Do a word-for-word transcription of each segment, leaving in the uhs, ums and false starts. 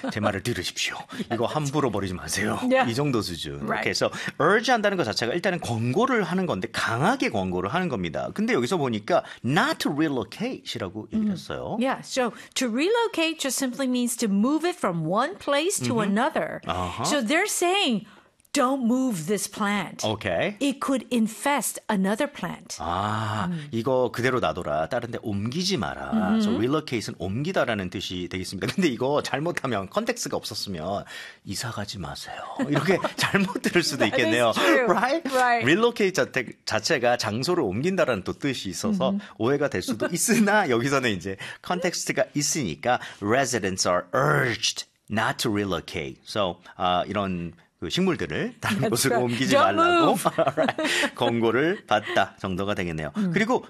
제 말을 들으십시오. 이거 함부로 버리지 마세요. Yeah. 이 정도 수준. Right. Okay, so urge 한다는 것 자체가 일단은 권고를 하는 건데 강하게 권고를 하는 겁니다. 근데 여기서 보니까 not to relocate이라고 얘기를 했어요. Yeah, so to relocate just simply means to move it from one place to mm-hmm. another. Uh-huh. So they're saying, don't move this plant. Okay. It could infest another plant. 아, 음. 이거 그대로 놔둬라. 다른 데 옮기지 마라. Mm-hmm. So relocate은 옮기다라는 뜻이 되겠습니다. 근데 이거 잘못하면 컨텍스트가 없었으면 이사 가지 마세요. 이렇게 잘못 들을 수도 있겠네요. Right? Right. relocate 자체, 자체가 장소를 옮긴다라는 또 뜻이 있어서 mm-hmm. 오해가 될 수도 있으나 여기서는 이제 컨텍스트가 있으니까 residents are urged not to relocate. So uh, 이런 그 식물들을 다른 곳으로 right. 옮기지 Don't 말라고 권고를 받다 정도가 되겠네요. 음. 그리고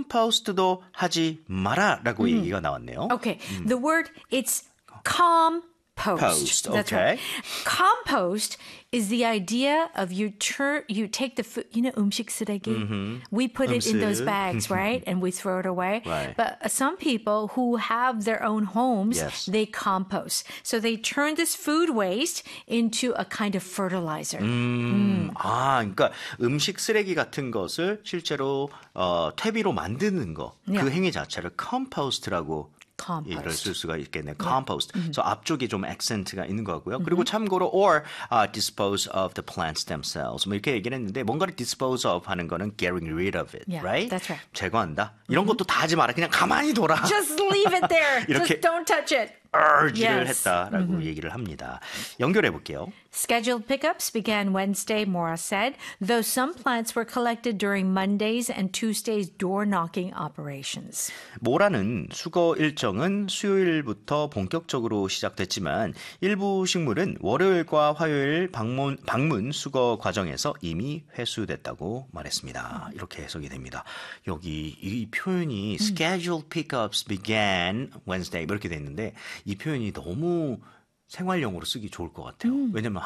컴포스트도 하지 마라라고 음. 얘기가 나왔네요. Okay, 음. the word it's compost. Post. That's okay. right. Compost is the idea of you tur- you take the food, you know, 음식 쓰레기. Mm-hmm. We put 음식. it in those bags, right? And we throw it away. Right. But some people who have their own homes, yes. they compost. So they turn this food waste into a kind of fertilizer. 음, 음. 아, 그러니까 음식 쓰레기 같은 것을 실제로 어, 퇴비로 만드는 거, Yeah. 그 행위 자체를 컴포스트라고 이를 쓸 수가 있겠네요. Compost. Yeah. So 앞쪽에 좀 액센트가 있는 것 같고요. 그리고 참고로 or uh, dispose of the plants themselves. 뭐 이렇게 얘기를 했는데 뭔가를 dispose of 하는 거는 getting rid of it, Yeah, right? that's right. 제거한다. 이런 것도 다 하지 마라. 그냥 가만히 둬라. Just leave it there. 이렇게 Just don't touch it. urge를 Yes. 했다라고 Mm-hmm. 얘기를 합니다. 연결해 볼게요. Scheduled pickups began Wednesday, Mora said, though some plants were collected during Mondays and Tuesdays' door-knocking operations. 모라는 수거 일정은 수요일부터 본격적으로 시작됐지만 일부 식물은 월요일과 화요일 방문, 방문 수거 과정에서 이미 회수됐다고 말했습니다. 이렇게 해석이 됩니다. 여기 이 표현이 scheduled pickups began Wednesday 이렇게 돼 있는데 이 표현이 너무 생활용으로 쓰기 좋을 것 같아요. 음. 왜냐면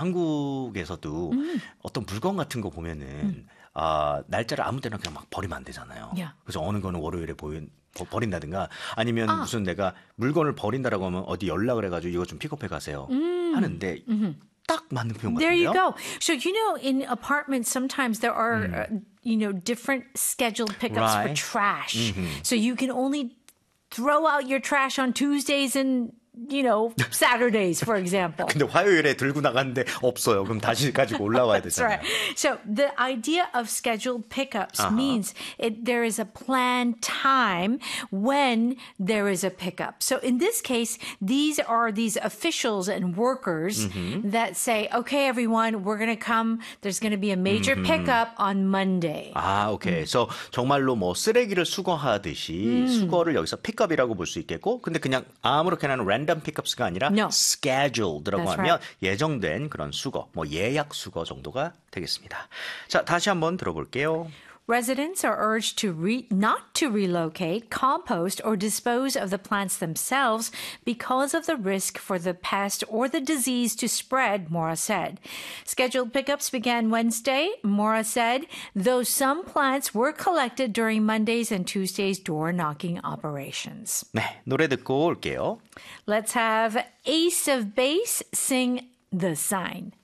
한국에서도 음. 어떤 물건 같은 거 보면은 음. 아, 날짜를 아무 때나 그냥 막 버리면 안 되잖아요. Yeah. 그래서 어느 거는 월요일에 보인, 버린다든가 아니면 아. 무슨 내가 물건을 버린다라고 하면 어디 연락을 해가지고 이거 좀 픽업해 가세요 음. 하는데 음. 딱 맞는 표현 같은데요. There you go. So you know in apartments sometimes there are mm. uh, you know different scheduled pickups right. for trash. Mm-hmm. So you can only throw out your trash on Tuesdays and you know, Saturdays, for example. 근데 화요일에 들고 나갔는데 없어요. 그럼 다시 가지고 올라와야 되잖아요. That's right. So the idea of scheduled pickups uh-huh. means it, there is a planned time when there is a pickup. So in this case, these are these officials and workers mm-hmm. that say, okay, everyone, we're going to come. There's going to be a major mm-hmm. pickup on Monday. 아, 오케이. 음. So 정말로 뭐 쓰레기를 수거하듯이 음. 수거를 여기서 픽업이라고 볼 수 있겠고, 근데 그냥 아무렇게나 랜덤 pickups가 아니라 no. scheduled라고 That's 하면 right. 예정된 그런 수거, 뭐 예약 수거 정도가 되겠습니다. 자, 다시 한번 들어볼게요. Residents are urged to re- not to relocate, compost, or dispose of the plants themselves because of the risk for the pest or the disease to spread, Mora said. Scheduled pickups began Wednesday, Mora said, though some plants were collected during Mondays and Tuesdays' door-knocking operations. 네, 노래 듣고 올게요. Let's have Ace of Base sing The Sign.